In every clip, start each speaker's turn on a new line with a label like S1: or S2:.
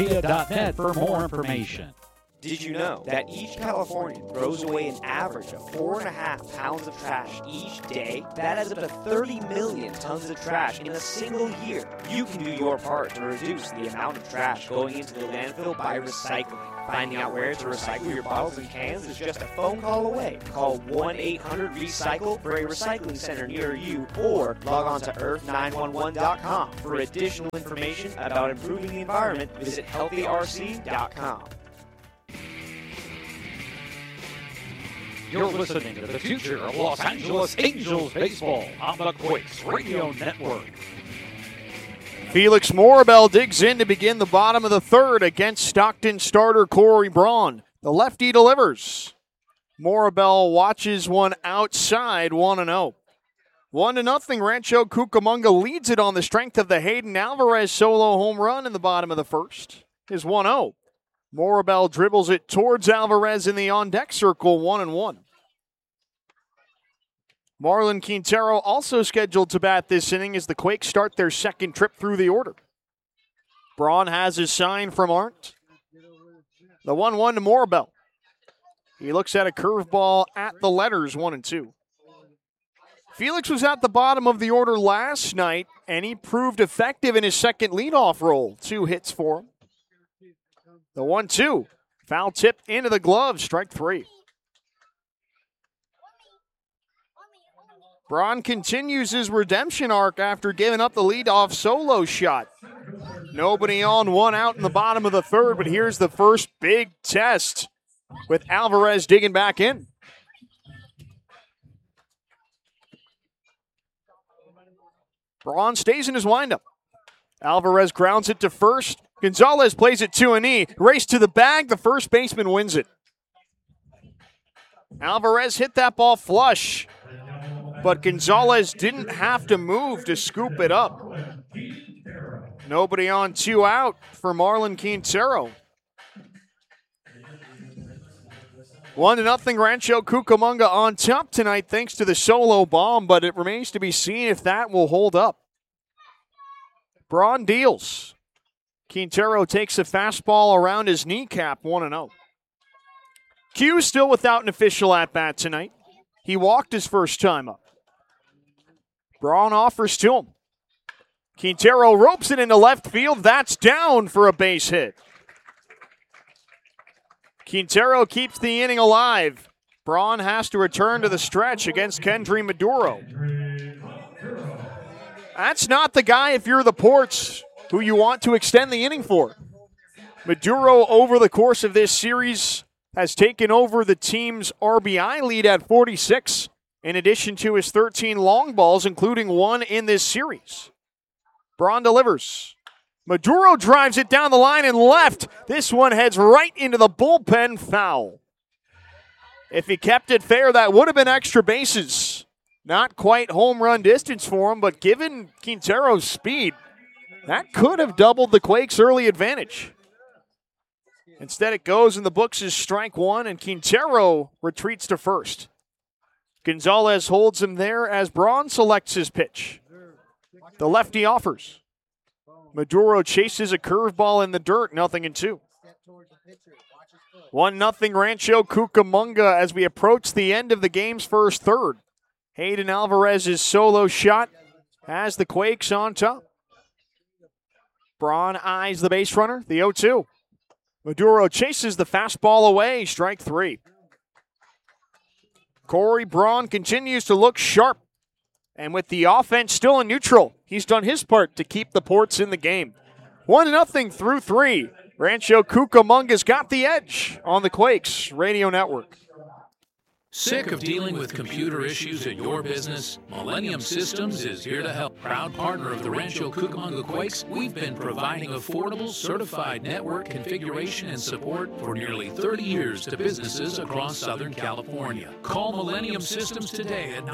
S1: Kia.net for more information.
S2: Did you know that each Californian throws away an average of 4.5 pounds of trash each day? That adds up to 30 million tons of trash in a single year. You can do your part to reduce the amount of trash going into the landfill by recycling. Finding out where to recycle your bottles and cans is just a phone call away. Call 1-800-RECYCLE for a recycling center near you, or log on to earth911.com. For additional information about improving the environment, visit healthyrc.com.
S1: You're listening to the future of Los Angeles Angels baseball on the Quakes Radio Network.
S3: Felix Morabel digs in to begin the bottom of the third against Stockton starter Corey Braun. The lefty delivers. Morabel watches one outside, 1-0. 1-0, Rancho Cucamonga leads it on the strength of the Hayden Alvarez solo home run in the bottom of the first. Is 1-0. Morabel dribbles it towards Alvarez in the on-deck circle, 1-1. Marlon Quintero also scheduled to bat this inning as the Quakes start their second trip through the order. Braun has his sign from Arndt. The 1-1 to Morabel. He looks at a curveball at the letters, 1-2. Felix was at the bottom of the order last night, and he proved effective in his second leadoff role. 2 hits for him. The 1-2, foul tip into the glove, strike 3. Braun continues his redemption arc after giving up the leadoff solo shot. Nobody on, 1 out in the bottom of the third, but here's the first big test with Alvarez digging back in. Braun stays in his windup. Alvarez grounds it to first. Gonzalez plays it to a knee. Race to the bag. The first baseman wins it. Alvarez hit that ball flush, but Gonzalez didn't have to move to scoop it up. Nobody on, 2 out for Marlon Quintero. 1-0 Rancho Cucamonga on top tonight thanks to the solo bomb, but it remains to be seen if that will hold up. Braun deals. Quintero takes a fastball around his kneecap, 1-0. Q still without an official at-bat tonight. He walked his first time up. Braun offers to him. Quintero ropes it into left field. That's down for a base hit. Quintero keeps the inning alive. Braun has to return to the stretch against Kendry Maduro. That's not the guy, if you're the Ports, who you want to extend the inning for. Maduro, over the course of this series, has taken over the team's RBI lead at 46, in addition to his 13 long balls, including 1 in this series. Braun delivers. Maduro drives it down the line and left. This one heads right into the bullpen, foul. If he kept it fair, that would have been extra bases. Not quite home run distance for him, but given Quintero's speed, that could have doubled the Quakes' early advantage. Instead, it goes in the books as strike 1, and Quintero retreats to first. Gonzalez holds him there as Braun selects his pitch. The lefty offers. Maduro chases a curveball in the dirt, 0-2. 1-0 Rancho Cucamonga as we approach the end of the game's first third. Hayden Alvarez's solo shot has the Quakes on top. Braun eyes the base runner, the 0-2. Maduro chases the fastball away, strike 3. Corey Braun continues to look sharp. And with the offense still in neutral, he's done his part to keep the Ports in the game. 1-0 through 3. Rancho Cucamonga's got the edge on the Quakes Radio Network.
S4: Sick of dealing with computer issues at your business? Millennium Systems is here to help. Proud partner of the Rancho Cucamonga Quakes, we've been providing affordable, certified network configuration and support for nearly 30 years to businesses across Southern California. Call Millennium Systems today at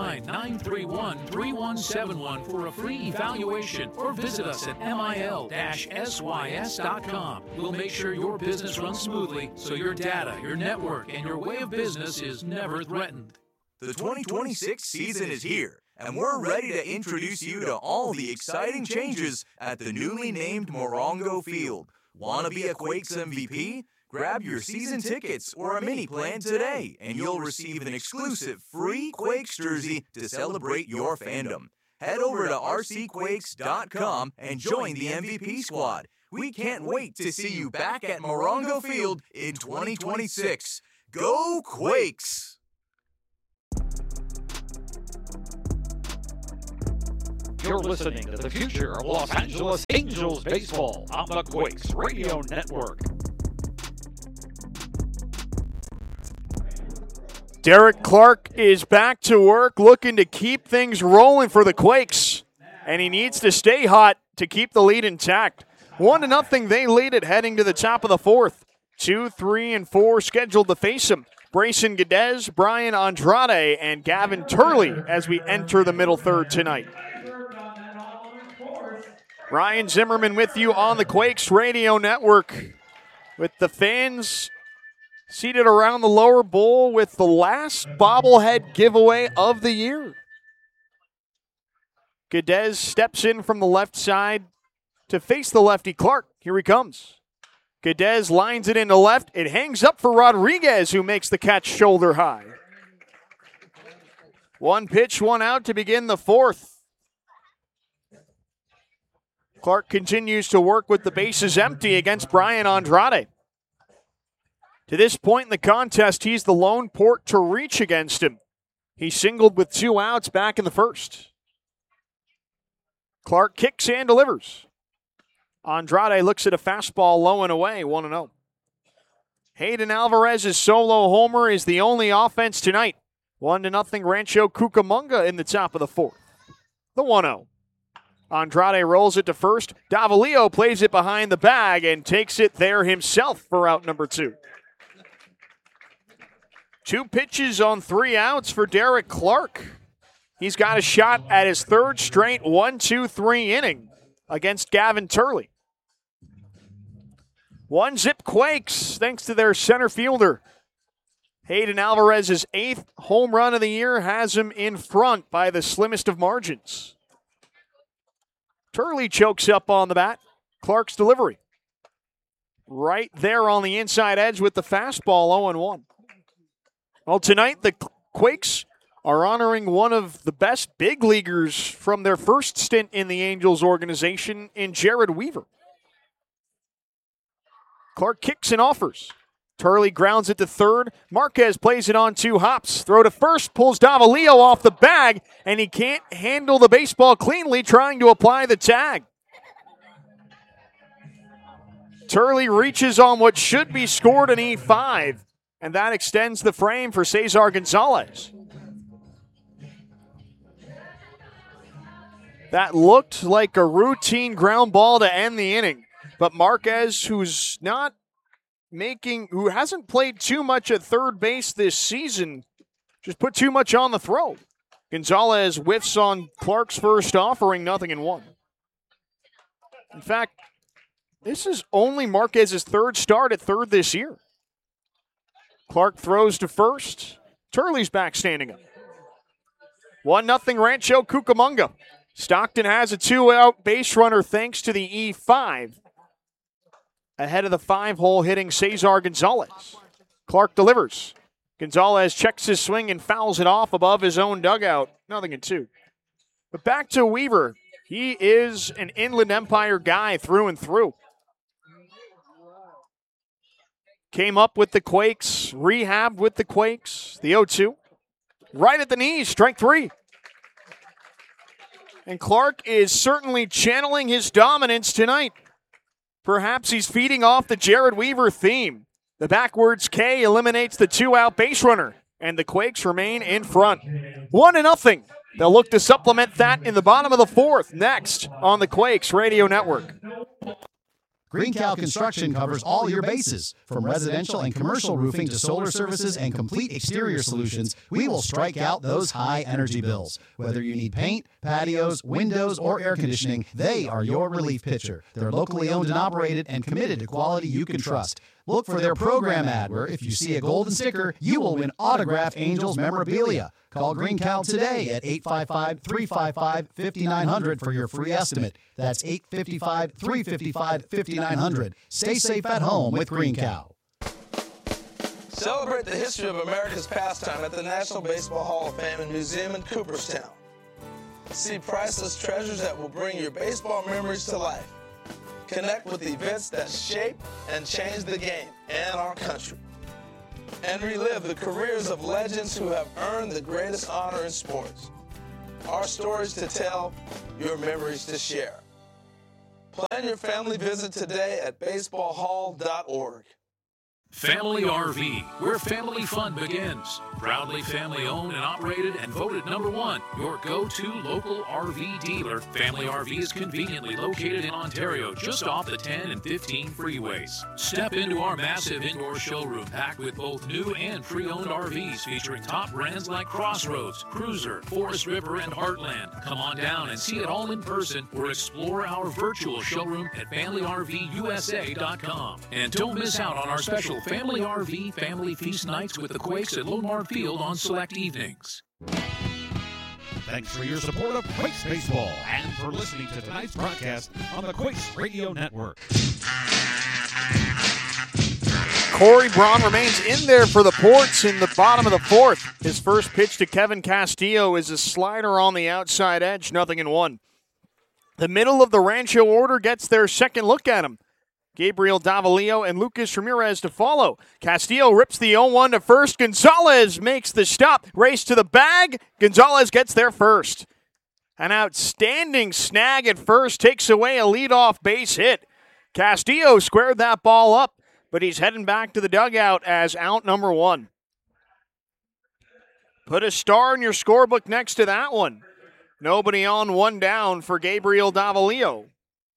S4: 909-931-3171 for a free evaluation or visit us at mil-sys.com. We'll make sure your business runs smoothly so your data, your network, and your way of business is never threatened.
S5: The 2026 season is here, and we're ready to introduce you to all the exciting changes at the newly named Morongo Field. Want to be a Quakes MVP? Grab your season tickets or a mini plan today, and you'll receive an exclusive free Quakes jersey to celebrate your fandom. Head over to rcquakes.com and join the MVP squad. We can't wait to see you back at Morongo Field in 2026. Go Quakes!
S1: You're listening to the future of Los Angeles Angels baseball on the Quakes Radio Network.
S3: Derek Clark is back to work, looking to keep things rolling for the Quakes, and he needs to stay hot to keep the lead intact. 1-0, they lead it heading to the top of the fourth. 2, 3, and 4 scheduled to face him. Brayson Guedes, Brian Andrade, and Gavin Turley as we enter the middle third tonight. Ryan Zimmerman with you on the Quakes Radio Network, with the fans seated around the lower bowl with the last bobblehead giveaway of the year. Guedes steps in from the left side to face the lefty Clark. Here he comes. Guedes lines it into left. It hangs up for Rodriguez, who makes the catch shoulder high. 1 pitch, 1 out to begin the fourth. Clark continues to work with the bases empty against Brian Andrade. To this point in the contest, he's the lone port to reach against him. He singled with 2 outs back in the first. Clark kicks and delivers. Andrade looks at a fastball low and away, 1-0. Hayden Alvarez's solo homer is the only offense tonight. 1-0 Rancho Cucamonga in the top of the fourth. The 1-0. Andrade rolls it to first. Davalillo plays it behind the bag and takes it there himself for out number 2. 2 pitches on 3 outs for Derek Clark. He's got a shot at his third straight 1-2-3 inning against Gavin Turley. 1-0 Quakes thanks to their center fielder. Hayden Alvarez's 8th home run of the year has him in front by the slimmest of margins. Turley chokes up on the bat. Clark's delivery. Right there on the inside edge with the fastball, 0-1. Well, tonight the Quakes are honoring one of the best big leaguers from their first stint in the Angels organization in Jared Weaver. Clark kicks and offers. Turley grounds it to third. Marquez plays it on 2 hops. Throw to first, pulls Davalillo off the bag, and he can't handle the baseball cleanly, trying to apply the tag. Turley reaches on what should be scored an E5, and that extends the frame for Cesar Gonzalez. That looked like a routine ground ball to end the inning. But Marquez, who hasn't played too much at third base this season, just put too much on the throw. Gonzalez whiffs on Clark's first offering, 0-1. In fact, this is only Marquez's third start at third this year. Clark throws to first. Turley's back standing up. 1-0 Rancho Cucamonga. Stockton has a 2-out base runner thanks to the E5. Ahead of the 5-hole hitting Cesar Gonzalez. Clark delivers. Gonzalez checks his swing and fouls it off above his own dugout. 0-2. But back to Weaver. He is an Inland Empire guy through and through. Came up with the Quakes, rehabbed with the Quakes, the 0-2. Right at the knees, strike 3. And Clark is certainly channeling his dominance tonight. Perhaps he's feeding off the Jared Weaver theme. The backwards K eliminates the 2-out base runner, and the Quakes remain in front. 1-0. They'll look to supplement that in the bottom of the fourth next on the Quakes Radio Network.
S6: Green Cow Construction covers all your bases. From residential and commercial roofing to solar services and complete exterior solutions, we will strike out those high energy bills. Whether you need paint, patios, windows, or air conditioning, they are your relief pitcher. They're locally owned and operated and committed to quality you can trust. Look for their program ad where if you see a golden sticker, you will win autographed Angels memorabilia. Call Green Cow today at 855-355-5900 for your free estimate. That's 855-355-5900. Stay safe at home with Green Cow.
S7: Celebrate the history of America's pastime at the National Baseball Hall of Fame and Museum in Cooperstown. See priceless treasures that will bring your baseball memories to life. Connect with events that shape and change the game and our country. And relive the careers of legends who have earned the greatest honor in sports. Our stories to tell, your memories to share. Plan your family visit today at baseballhall.org.
S4: Family RV, where family fun begins. Proudly family owned and operated and voted #1, your go-to local RV dealer. Family RV is conveniently located in Ontario, just off the 10 and 15 freeways. Step into our massive indoor showroom packed with both new and pre-owned RVs featuring top brands like Crossroads, Cruiser, Forest River, and Heartland. Come on down and see it all in person or explore our virtual showroom at FamilyRVUSA.com. And don't miss out on our special Family RV Family Feast nights with the Quakes at Lomar Field on select evenings.
S1: Thanks for your support of Quakes Baseball and for listening to tonight's broadcast on the Quakes Radio Network.
S3: Corey Braun remains in there for the Ports in the bottom of the fourth. His first pitch to Kevin Castillo is a slider on the outside edge, 0-1. The middle of the Rancho order gets their second look at him. Gabriel Davalillo and Lucas Ramirez to follow. Castillo rips the 0-1 to first. Gonzalez makes the stop. Race to the bag. Gonzalez gets there first. An outstanding snag at first takes away a leadoff base hit. Castillo squared that ball up, but he's heading back to the dugout as out number 1. Put a star in your scorebook next to that one. Nobody on, 1 down for Gabriel Davalillo.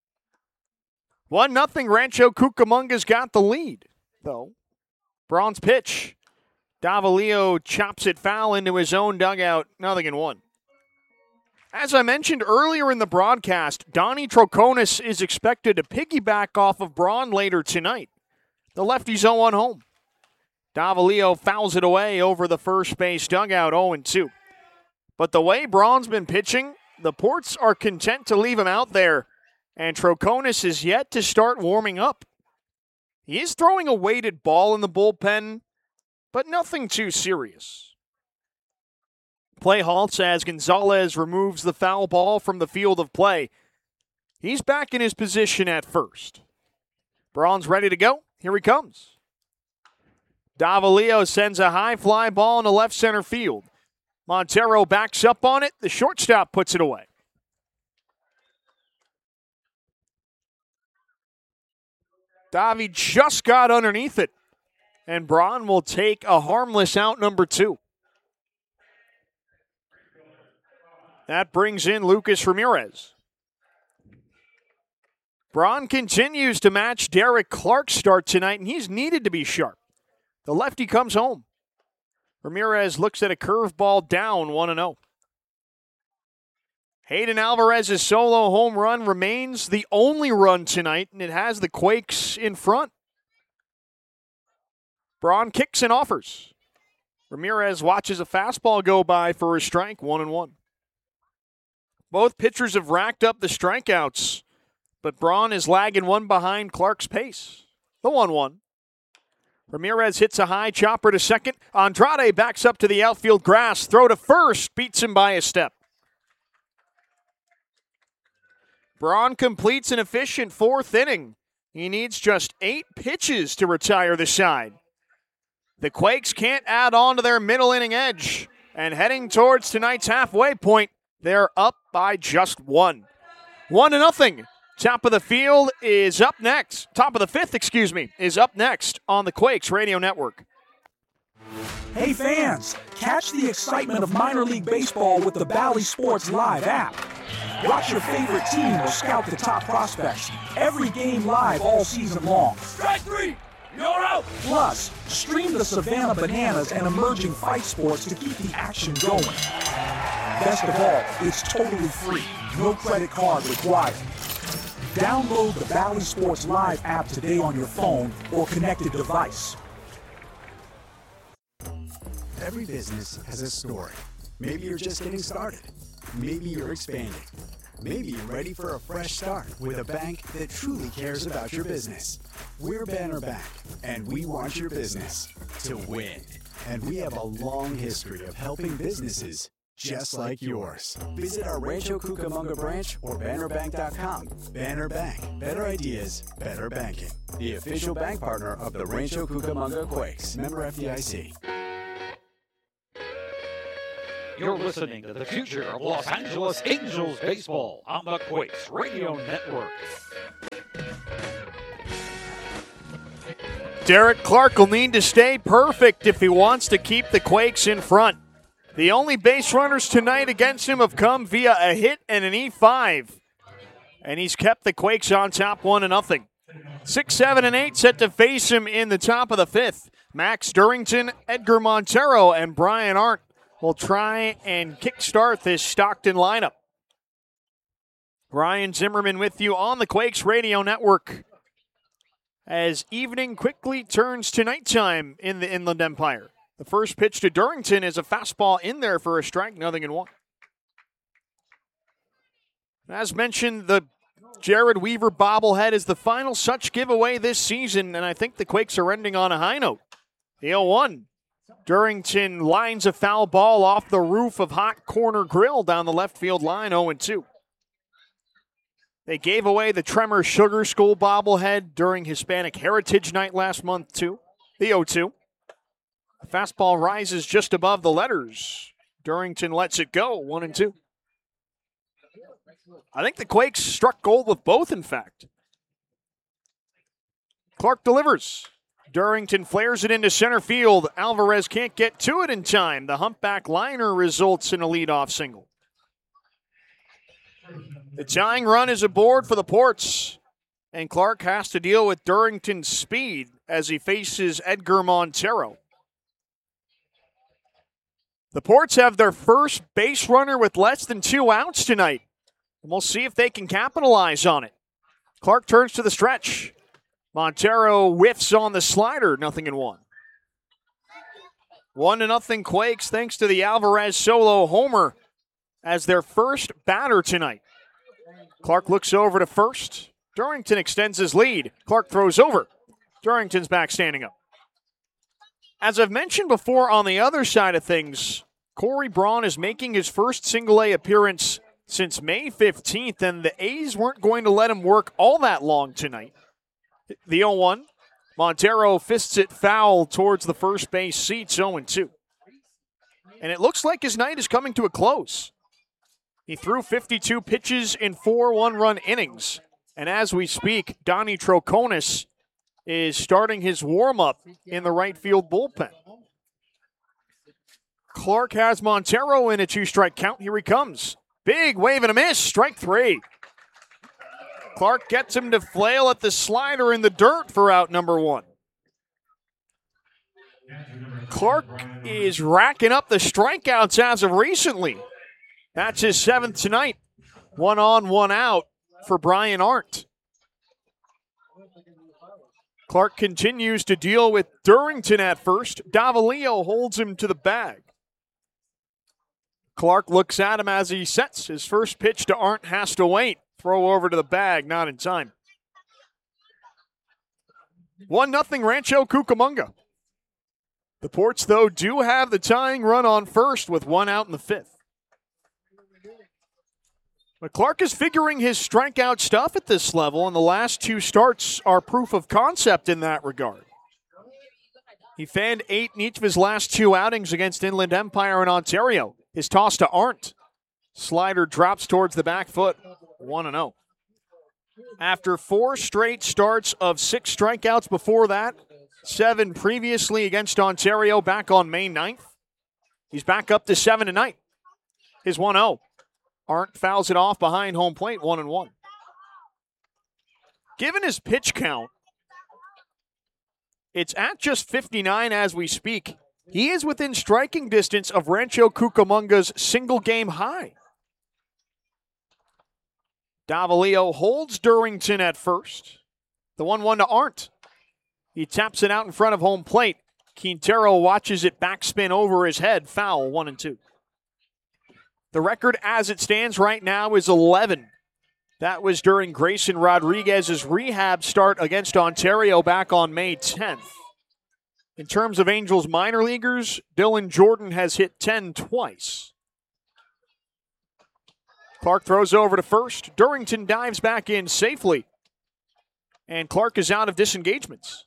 S3: 1-0, Rancho Cucamonga's got the lead, though. Braun's pitch. Davalillo chops it foul into his own dugout, 0-1. As I mentioned earlier in the broadcast, Donnie Troconis is expected to piggyback off of Braun later tonight. The lefty's 0-1 home. Davalillo fouls it away over the first base dugout, 0-2. But the way Braun's been pitching, the Ports are content to leave him out there. And Troconis is yet to start warming up. He is throwing a weighted ball in the bullpen, but nothing too serious. Play halts as Gonzalez removes the foul ball from the field of play. He's back in his position at first. Braun's ready to go. Here he comes. Davalillo sends a high fly ball into left center field. Montero backs up on it. The shortstop puts it away. Davi just got underneath it, and Braun will take a harmless out number 2. That brings in Lucas Ramirez. Braun continues to match Derek Clark's start tonight, and he's needed to be sharp. The lefty comes home. Ramirez looks at a curveball down, 1-0. Hayden Alvarez's solo home run remains the only run tonight, and it has the Quakes in front. Braun kicks and offers. Ramirez watches a fastball go by for a strike, 1-1. Both pitchers have racked up the strikeouts, but Braun is lagging one behind Clark's pace. The 1-1. Ramirez hits a high chopper to second. Andrade backs up to the outfield grass. Throw to first, beats him by a step. Braun completes an efficient 4th inning. He needs just 8 pitches to retire the side. The Quakes can't add on to their middle inning edge. And heading towards tonight's halfway point, they're up by just 1. 1-0. Top of the field is up next. Top of the 5th, is up next on the Quakes Radio Network.
S8: Hey fans, catch the excitement of minor league baseball with the Bally Sports Live app. Watch your favorite team or scout the top prospects. Every game live all season long.
S7: Strike 3! You're out!
S8: Plus, stream the Savannah Bananas and emerging fight sports to keep the action going. Best of all, it's totally free. No credit card required. Download the Bally Sports Live app today on your phone or connected device.
S9: Every business has a story. Maybe you're just getting started. Maybe you're expanding. Maybe you're ready for a fresh start with a bank that truly cares about your business. We're Banner Bank, and we want your business to win. And we have a long history of helping businesses just like yours. Visit our Rancho Cucamonga branch or bannerbank.com. Banner Bank. Better ideas, better banking. The official bank partner of the Rancho Cucamonga Quakes. Member FDIC.
S1: You're listening to the future of Los Angeles Angels baseball on the Quakes Radio Network.
S3: Derek Clark will need to stay perfect if he wants to keep the Quakes in front. The only base runners tonight against him have come via a hit and an E5. And he's kept the Quakes on top 1-0. 6, 7, and 8 set to face him in the top of the fifth. Max Durrington, Edgar Montero, and Brian Arndt will try and kickstart this Stockton lineup. Ryan Zimmerman with you on the Quakes Radio Network as evening quickly turns to nighttime in the Inland Empire. The first pitch to Durrington is a fastball in there for a strike, 0-1. As mentioned, the Jared Weaver bobblehead is the final such giveaway this season, and I think the Quakes are ending on a high note. The 0-1. Durrington lines a foul ball off the roof of Hot Corner Grill down the left field line, 0-2. They gave away the Tremor Sugar School bobblehead during Hispanic Heritage Night last month, too. The 0-2. The fastball rises just above the letters. Durrington lets it go, 1-2. I think the Quakes struck gold with both, in fact. Clark delivers. Durrington flares it into center field. Alvarez can't get to it in time. The humpback liner results in a leadoff single. The tying run is aboard for the Ports, and Clark has to deal with Durrington's speed as he faces Edgar Montero. The Ports have their first base runner with less than 2 outs tonight, and we'll see if they can capitalize on it. Clark turns to the stretch. Montero whiffs on the slider, 0-1. 1-0 Quakes thanks to the Alvarez solo homer as their first batter tonight. Clark looks over to first. Durrington extends his lead. Clark throws over. Durrington's back standing up. As I've mentioned before on the other side of things, Corey Braun is making his first single-A appearance since May 15th, and the A's weren't going to let him work all that long tonight. The 0-1. Montero fists it foul towards the first base seats, 0-2. And it looks like his night is coming to a close. He threw 52 pitches in 4 one-run innings. And as we speak, Donnie Troconis is starting his warm-up in the right field bullpen. Clark has Montero in a 2-strike count. Here he comes. Big wave and a miss. Strike 3. Clark gets him to flail at the slider in the dirt for out number 1. Clark is racking up the strikeouts as of recently. That's his 7th tonight. 1 on, 1 out for Brian Arndt. Clark continues to deal with Durrington at first. Davalillo holds him to the bag. Clark looks at him as he sets. His first pitch to Arndt has to wait. Throw over to the bag, not in time. 1-0 Rancho Cucamonga. The Ports, though, do have the tying run on first with 1 out in the 5th. But Clark is figuring his strikeout stuff at this level, and the last 2 starts are proof of concept in that regard. He fanned 8 in each of his last 2 outings against Inland Empire and Ontario. His toss to Arndt. Slider drops towards the back foot, 1-0. After 4 straight starts of 6 strikeouts before that, 7 previously against Ontario back on May 9th, he's back up to 7 tonight. His 1-0. Arndt fouls it off behind home plate, 1-1. Given his pitch count, it's at just 59 as we speak. He is within striking distance of Rancho Cucamonga's single-game high. Davalio holds Durrington at first. The 1-1 to Arndt. He taps it out in front of home plate. Quintero watches it backspin over his head. Foul, 1-2. The record as it stands right now is 11. That was during Grayson Rodriguez's rehab start against Ontario back on May 10th. In terms of Angels minor leaguers, Dylan Jordan has hit 10 twice. Clark throws over to first. Durrington dives back in safely. And Clark is out of disengagements.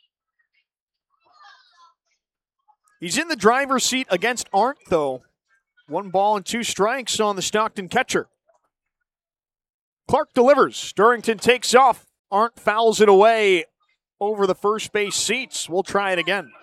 S3: He's in the driver's seat against Arndt, though. 1 ball and 2 strikes on the Stockton catcher. Clark delivers. Durrington takes off. Arndt fouls it away over the first base seats. We'll try it again.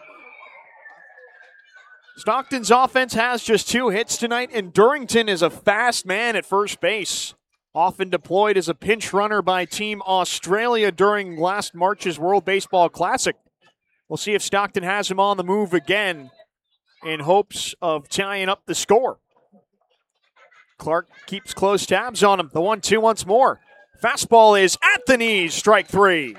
S3: Stockton's offense has just 2 hits tonight, and Durrington is a fast man at first base. Often deployed as a pinch runner by Team Australia during last March's World Baseball Classic. We'll see if Stockton has him on the move again in hopes of tying up the score. Clark keeps close tabs on him. The 1-2 once more. Fastball is at the knees, strike 3.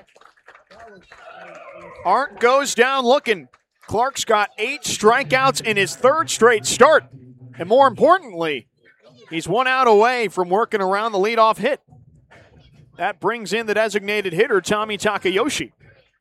S3: Arndt goes down looking. Clark's got 8 strikeouts in his 3rd straight start. And more importantly, he's 1 out away from working around the leadoff hit. That brings in the designated hitter, Tommy Takayoshi.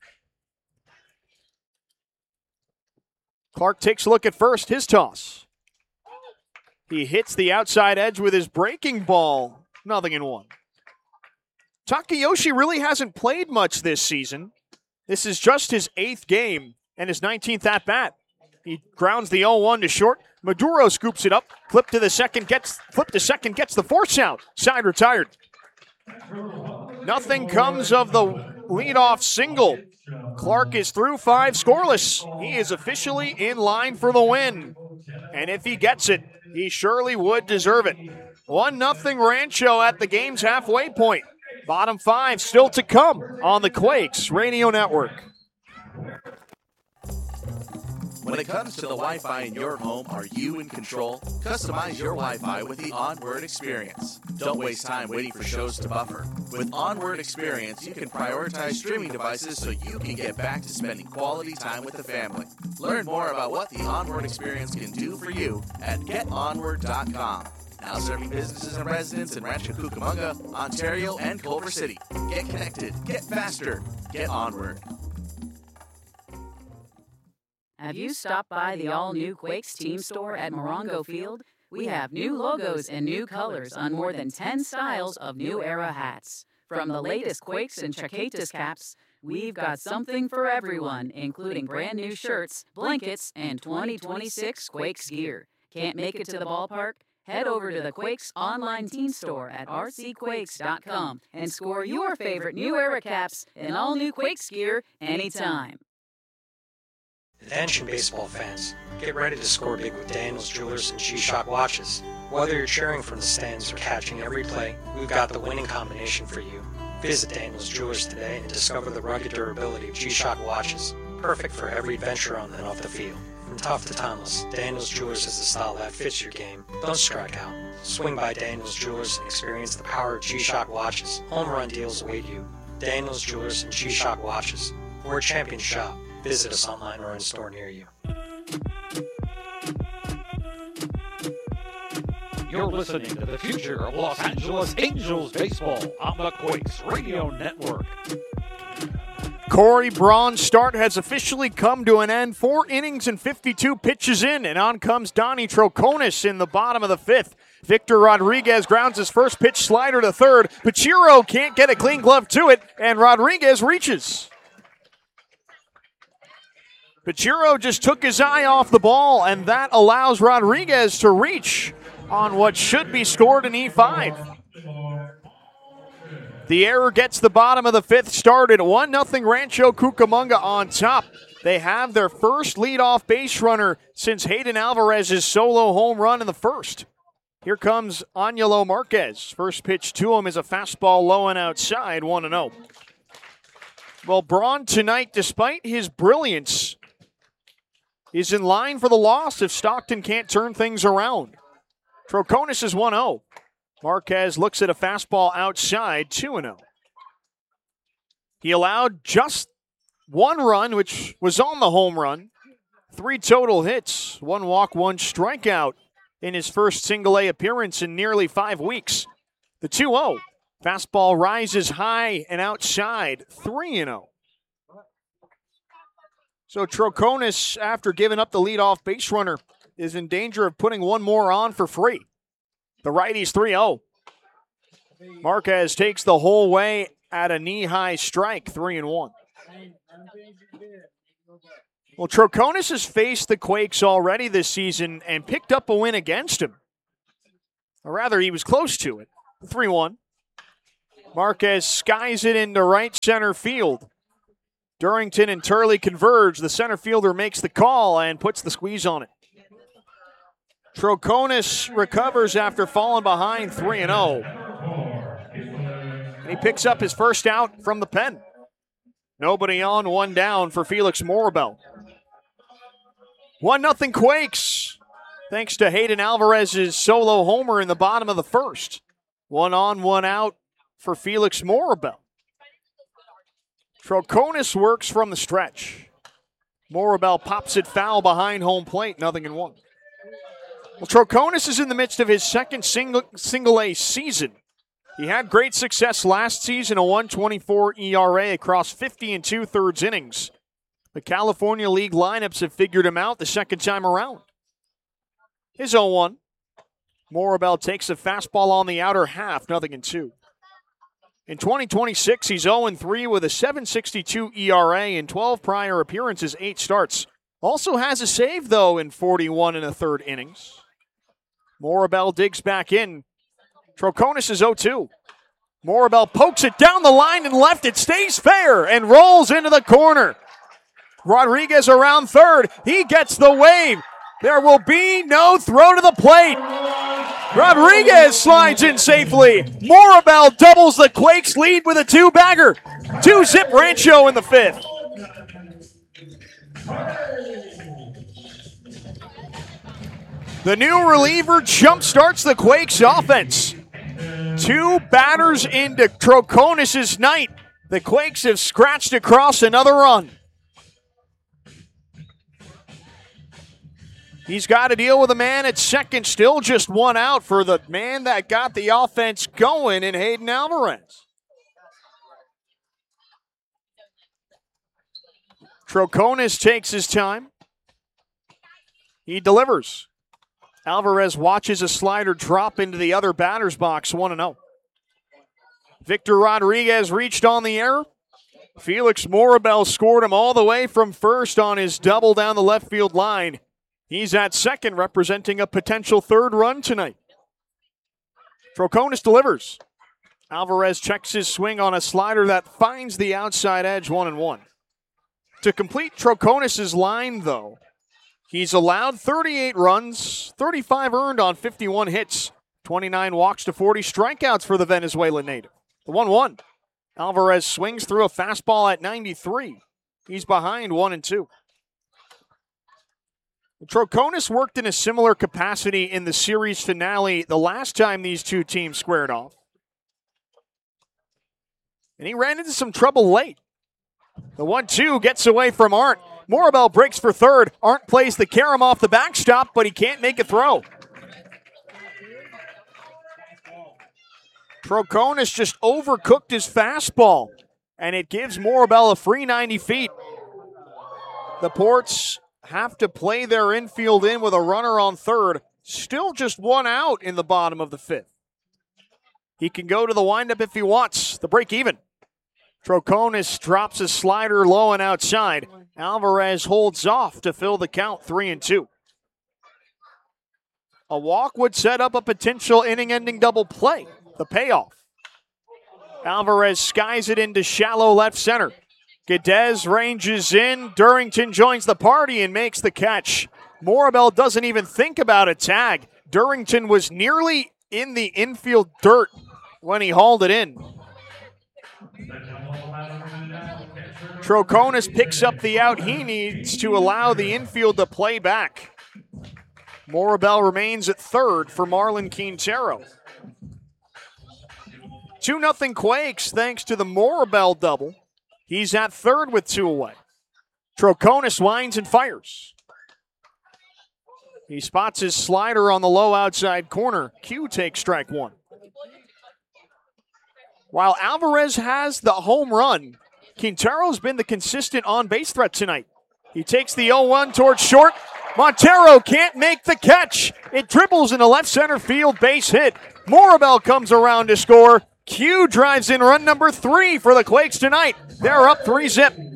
S3: Clark takes a look at first, his toss. He hits the outside edge with his breaking ball. 0-1. Takayoshi really hasn't played much this season. This is just his 8th game and his 19th at-bat. He grounds the 0-1 to short. Maduro scoops it up. Flip to second, gets the force out. Side retired. Nothing comes of the leadoff single. Clark is through 5 scoreless. He is officially in line for the win. And if he gets it, he surely would deserve it. 1-0 Rancho at the game's halfway point. Bottom 5 still to come on the Quakes Radio Network.
S5: When it comes to the Wi-Fi in your home, are you in control? Customize your Wi-Fi with the Onward Experience. Don't waste time waiting for shows to buffer. With Onward Experience, you can prioritize streaming devices so you can get back to spending quality time with the family. Learn more about what the Onward Experience can do for you at getonward.com. Now serving businesses and residents in Rancho Cucamonga, Ontario, and Culver City. Get connected, get faster, get Onward.
S10: Have you stopped by the all-new Quakes team store at Morongo Field? We have new logos and new colors on more than 10 styles of new era hats. From the latest Quakes and Chaquetas caps, we've got something for everyone, including brand new shirts, blankets, and 2026 Quakes gear. Can't make it to the ballpark? Head over to the Quakes online team store at rcquakes.com and score your favorite new era caps and all new Quakes gear anytime.
S11: Attention baseball fans, get ready to score big with Daniels Jewelers and G-Shock watches. Whether you're cheering from the stands or catching every play, we've got the winning combination for you. Visit Daniels Jewelers today and discover the rugged durability of G-Shock watches, perfect for every adventure on and off the field. From tough to timeless, Daniels Jewelers is the style that fits your game. Don't strike out. Swing by Daniels Jewelers and experience the power of G-Shock watches. Home run deals await you. Daniels Jewelers and G-Shock watches. We're a champion shop. Visit us online or in a store near you.
S1: You're listening to the future of Los Angeles Angels baseball on the Quakes Radio Network.
S3: Corey Braun's start has officially come to an end. 4 innings and 52 pitches in, and on comes Donnie Troconis in the bottom of the 5th. Victor Rodriguez grounds his first pitch slider to third. Pachiro can't get a clean glove to it, and Rodriguez reaches. Pachiro just took his eye off the ball, and that allows Rodriguez to reach on what should be scored in E5. The error gets the bottom of the 5th started. 1-0 Rancho Cucamonga on top. They have their first leadoff base runner since Hayden Alvarez's solo home run in the 1st. Here comes Angelo Marquez. First pitch to him is a fastball low and outside, 1-0. Well, Braun tonight, despite his brilliance, is in line for the loss if Stockton can't turn things around. Troconis is 1-0. Marquez looks at a fastball outside, 2-0. He allowed just one run, which was on the home run. 3 total hits, 1 walk, 1 strikeout in his first single-A appearance in nearly 5 weeks. The 2-0. Fastball rises high and outside, 3-0. So Troconis, after giving up the leadoff base runner, is in danger of putting one more on for free. The righty's 3-0. Marquez takes the whole way at a knee-high strike, 3-1. Well, Troconis has faced the Quakes already this season and picked up a win against him. Or rather, he was close to it. 3-1. Marquez skies it into right center field. Durrington and Turley converge. The center fielder makes the call and puts the squeeze on it. Troconis recovers after falling behind 3-0. And he picks up his first out from the pen. Nobody on, 1 down for Felix Morabel. 1-0 Quakes, thanks to Hayden Alvarez's solo homer in the bottom of the first. 1 on, 1 out for Felix Morabel. Troconis works from the stretch. Morabel pops it foul behind home plate, 0-1. Well, Troconis is in the midst of his second single-A season. He had great success last season, a 1.24 ERA across 50 2/3 innings. The California League lineups have figured him out the second time around. His 0-1. Morabel takes a fastball on the outer half, 0-2. In 2026, he's 0-3 with a 7.62 ERA in 12 prior appearances, 8 starts. Also has a save, though, in 41 1/3 innings. Morabel digs back in. Troconis is 0-2. Morabel pokes it down the line and left. It stays fair and rolls into the corner. Rodriguez around third. He gets the wave. There will be no throw to the plate. Rodriguez slides in safely. Morabel doubles the Quakes lead with a 2-bagger. 2-zip Rancho in the 5th. The new reliever jumpstarts the Quakes offense. 2 batters into Troconis' night. The Quakes have scratched across another run. He's got to deal with a man at second, still just 1 out for the man that got the offense going in Hayden Alvarez. Troconis takes his time. He delivers. Alvarez watches a slider drop into the other batter's box, 1-0. Victor Rodriguez reached on the error. Felix Morabel scored him all the way from first on his double down the left field line. He's at second, representing a potential 3rd run tonight. Troconis delivers. Alvarez checks his swing on a slider that finds the outside edge, 1-1. To complete Troconis' line, though, he's allowed 38 runs, 35 earned on 51 hits, 29 walks to 40 strikeouts for the Venezuelan native. The 1-1. Alvarez swings through a fastball at 93. He's behind 1-2. Troconis worked in a similar capacity in the series finale the last time these two teams squared off. And he ran into some trouble late. The 1-2 gets away from Arndt. Morabel breaks for third. Arndt plays the carom off the backstop, but he can't make a throw. Troconis just overcooked his fastball, and it gives Morabel a free 90 feet. The Ports have to play their infield in with a runner on third. Still just 1 out in the bottom of the 5th. He can go to the windup if he wants. The break even. Troconis drops a slider low and outside. Alvarez holds off to fill the count, 3-2. A walk would set up a potential inning-ending double play. The payoff. Alvarez skies it into shallow left center. Guedes ranges in. Durrington joins the party and makes the catch. Morabel doesn't even think about a tag. Durrington was nearly in the infield dirt when he hauled it in. Troconis picks up the out he needs to allow the infield to play back. Morabel remains at third for Marlon Quintero. 2-0 Quakes thanks to the Morabel double. He's at third with 2 away. Troconis winds and fires. He spots his slider on the low outside corner. Q takes strike 1. While Alvarez has the home run, Quintero's been the consistent on-base threat tonight. He takes the 0-1 towards short. Montero can't make the catch. It dribbles in the left center field base hit. Morabel comes around to score. Q drives in run number 3 for the Quakes tonight. They're up 3-0.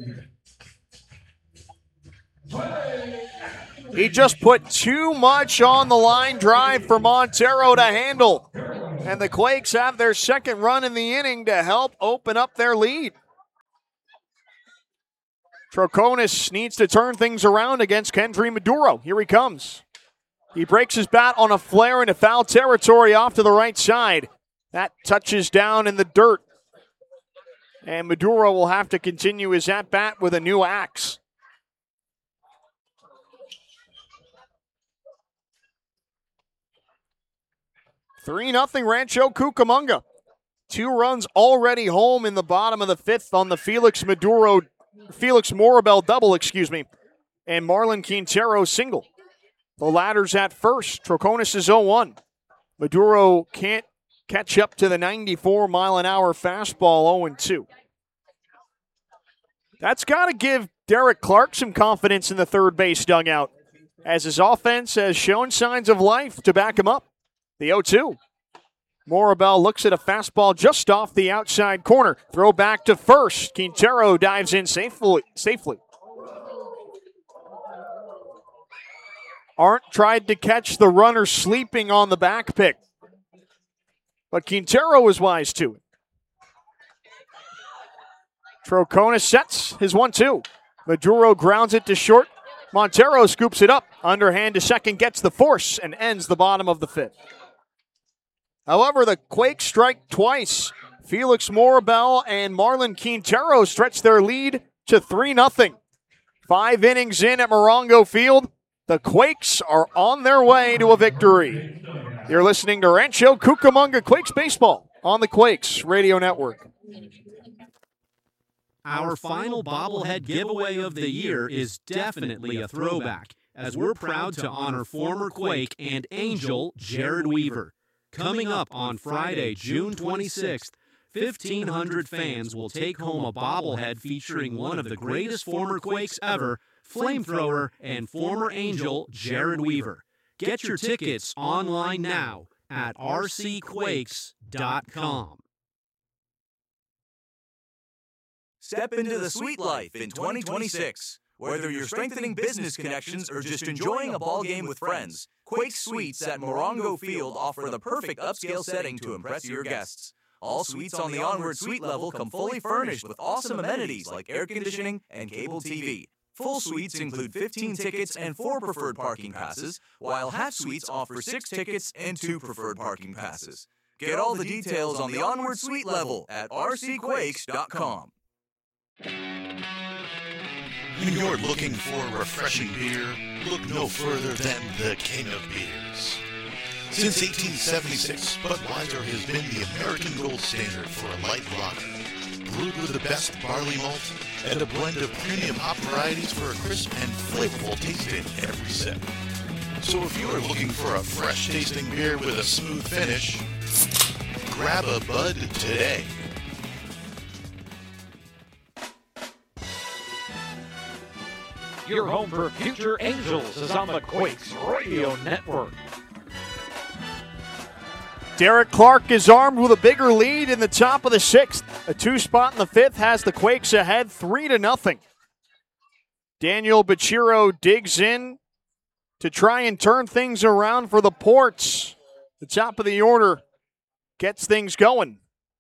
S3: He just put too much on the line drive for Montero to handle. And the Quakes have their second run in the inning to help open up their lead. Troconis needs to turn things around against Kendry Maduro. Here he comes. He breaks his bat on a flare into foul territory off to the right side. That touches down in the dirt. And Maduro will have to continue his at-bat with a new axe. (3-0) Rancho Cucamonga. 2 runs already home in the bottom of the 5th on the Felix Morabel double, and Marlon Quintero single. The latter's at first. Troconis is 0-1. Maduro can't catch up to the 94-mile-an-hour fastball, 0-2. That's got to give Derek Clark some confidence in the third base dugout, as his offense has shown signs of life to back him up. The 0-2. Morabel looks at a fastball just off the outside corner. Throw back to first. Quintero dives in safely. Arndt tried to catch the runner sleeping on the back pick, but Quintero was wise to it. Troconis sets his 1-2. Maduro grounds it to short. Montero scoops it up. Underhand to second, gets the force, and ends the bottom of the 5th. However, the Quakes strike twice. Felix Morabel and Marlon Quintero stretch their lead to 3-0. 5 innings in at Morongo Field. The Quakes are on their way to a victory. You're listening to Rancho Cucamonga Quakes Baseball on the Quakes Radio Network.
S12: Our final bobblehead giveaway of the year is definitely a throwback, as we're proud to honor former Quake and Angel Jared Weaver. Coming up on Friday, June 26th, 1,500 fans will take home a bobblehead featuring one of the greatest former Quakes ever, Flamethrower and former Angel Jared Weaver. Get your tickets online now at rcquakes.com.
S5: Step into the sweet life in 2026. Whether you're strengthening business connections or just enjoying a ball game with friends, Quake Suites at Morongo Field offer the perfect upscale setting to impress your guests. All suites on the Onward Suite level come fully furnished with awesome amenities like air conditioning and cable TV. Full suites include 15 tickets and 4 preferred parking passes, while half suites offer 6 tickets and 2 preferred parking passes. Get all the details on the Onward Suite level at rcquakes.com.
S13: When you're looking for a refreshing beer, look no further than the King of Beers. Since 1876, Budweiser has been the American gold standard for a light lager, brewed with the best barley malt and a blend of premium hop varieties for a crisp and flavorful taste in every sip. So if you are looking for a fresh-tasting beer with a smooth finish, grab a Bud today.
S1: Your home for Future Angels is on the Quakes Radio Network.
S3: Derek Clark is armed with a bigger lead in the top of the 6th. A 2 spot in the 5th has the Quakes ahead 3-0. Daniel Bachiro digs in to try and turn things around for the Ports. The top of the order gets things going.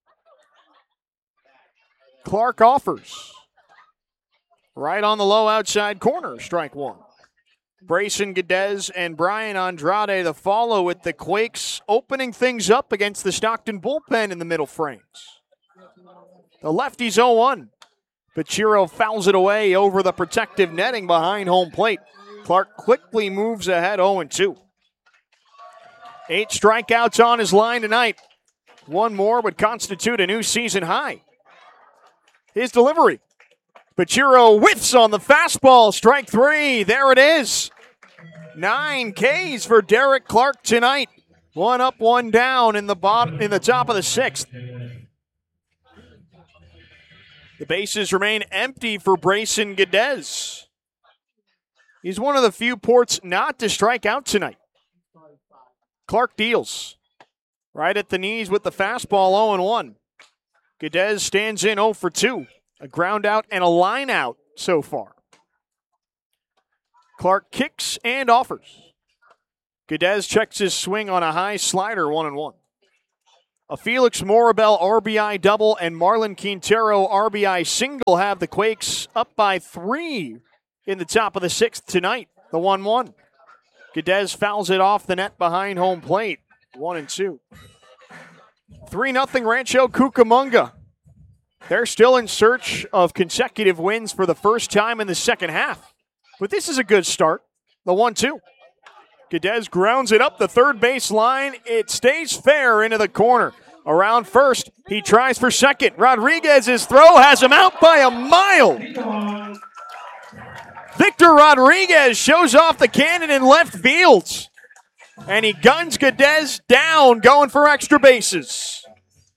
S3: Clark offers. Right on the low outside corner, strike 1. Brayson Guedes and Brian Andrade the follow, with the Quakes opening things up against the Stockton bullpen in the middle frames. The lefty's 0-1. Bachiro fouls it away over the protective netting behind home plate. Clark quickly moves ahead 0-2. 8 strikeouts on his line tonight. One more would constitute a new season high. His delivery. Pachiro whiffs on the fastball. Strike three. There it is. 9 Ks for Derek Clark tonight. 1 up, 1 down in the top of the 6th. The bases remain empty for Brayson Guedes. He's one of the few Ports not to strike out tonight. Clark deals. Right at the knees with the fastball, 0-1. Guedes stands in 0 for 2. A ground out and a line out so far. Clark kicks and offers. Guedes checks his swing on a high slider, 1-1. A Felix Morabel RBI double and Marlon Quintero RBI single have the Quakes up by 3 in the top of the 6th tonight, the 1-1. Guedes fouls it off the net behind home plate, 1-2. 3-0 Rancho Cucamonga. They're still in search of consecutive wins for the first time in the second half. But this is a good start, the 1-2. Guedes grounds it up the third base line. It stays fair into the corner. Around first, he tries for second. Rodriguez's throw has him out by a mile. Victor Rodriguez shows off the cannon in left field. And he guns Guedes down, going for extra bases.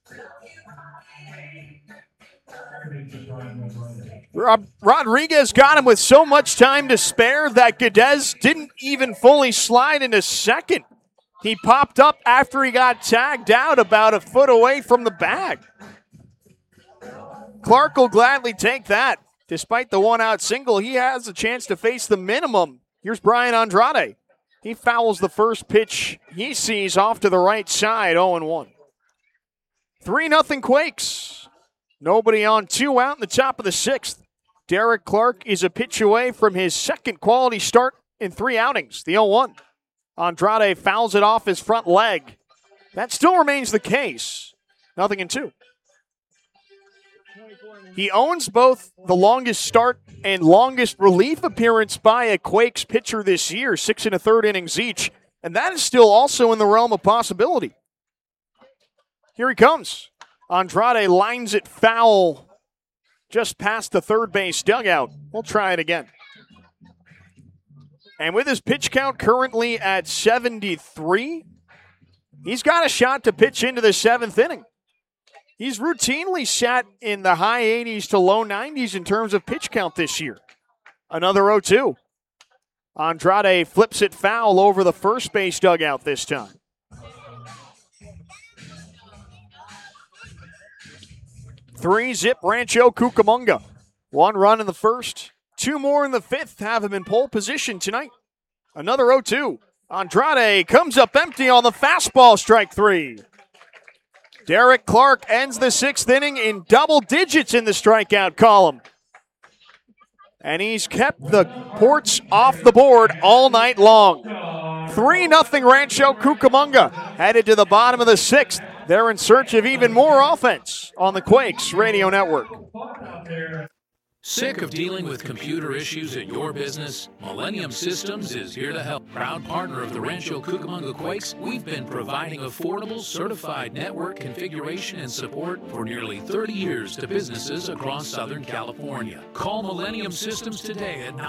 S3: Rodriguez got him with so much time to spare that Guedes didn't even fully slide into second. He popped up after he got tagged out about a foot away from the bag. Clark will gladly take that. Despite the one-out single, he has a chance to face the minimum. Here's Brian Andrade. He fouls the first pitch he sees off to the right side, 0-1. 3-0 Quakes. Nobody on, 2 out in the top of the 6th. Derek Clark is a pitch away from his second quality start in 3 outings, the 0-1. Andrade fouls it off his front leg. That still remains the case. 0-2. He owns both the longest start and longest relief appearance by a Quakes pitcher this year, 6 1/3 innings each, and that is still also in the realm of possibility. Here he comes. Andrade lines it foul just past the third base dugout. We'll try it again. And with his pitch count currently at 73, he's got a shot to pitch into the 7th inning. He's routinely sat in the high 80s to low 90s in terms of pitch count this year. Another 0-2. Andrade flips it foul over the first base dugout this time. Three-zip Rancho Cucamonga. 1 run in the first, 2 more in the 5th have him in pole position tonight. Another 0-2. Andrade comes up empty on the fastball, strike 3. Derek Clark ends the 6th inning in double digits in the strikeout column. And he's kept the Ports off the board all night long. 3-0 Rancho Cucamonga, headed to the bottom of the 6th. They're in search of even more offense on the Quakes Radio Network.
S4: Sick of dealing with computer issues at your business? Millennium Systems is here to help. Proud partner of the Rancho Cucamonga Quakes, we've been providing affordable, certified network configuration and support for nearly 30 years to businesses across Southern California. Call Millennium Systems today at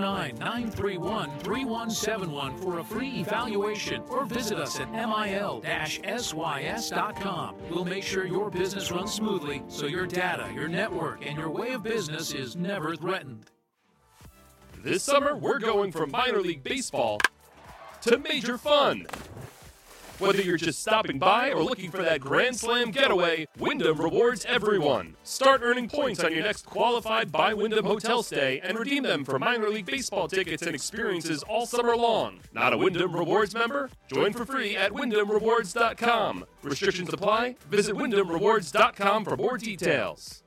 S4: 909-931-3171 for a free evaluation or visit us at mil-sys.com. We'll make sure your business runs smoothly so your data, your network, and your way of business is never threatened.
S14: This summer, we're going from minor league baseball to major fun. Whether you're just stopping by or looking for that Grand Slam getaway, Wyndham rewards everyone. Start earning points on your next qualified by Wyndham hotel stay and redeem them for minor league baseball tickets and experiences all summer long. Not a Wyndham Rewards member? Join for free at WyndhamRewards.com. Restrictions apply. Visit WyndhamRewards.com for more details.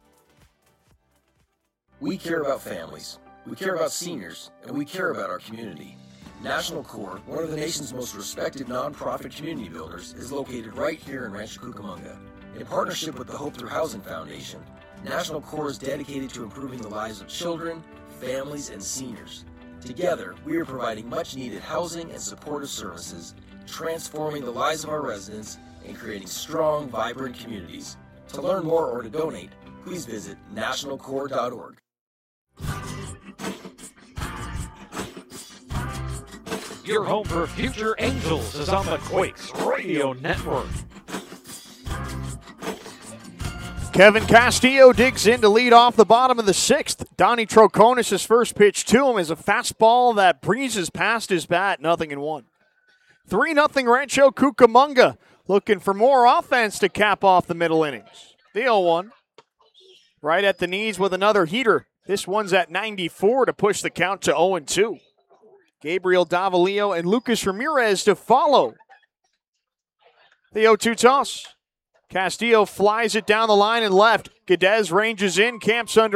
S15: We care about families, we care about seniors, and we care about our community. National Corps, one of the nation's most respected nonprofit community builders, is located right here in Rancho Cucamonga. In partnership with the Hope Through Housing Foundation, National Corps is dedicated to improving the lives of children, families, and seniors. Together, we are providing much-needed housing and supportive services, transforming the lives of our residents, and creating strong, vibrant communities. To learn more or to donate, please visit nationalcorps.org.
S1: Your home for future Angels is on the Quakes Radio Network.
S3: Kevin Castillo digs in to lead off the bottom of the 6th. Donnie Troconis' first pitch to him is a fastball that breezes past his bat, 0-1. 3-0 Rancho Cucamonga, looking for more offense to cap off the middle innings. The 0-1. Right at the knees with another heater. This one's at 94 to push the count to 0-2. Gabriel Davalillo and Lucas Ramirez to follow. The 0-2 toss. Castillo flies it down the line and left. Guedes ranges in, camps under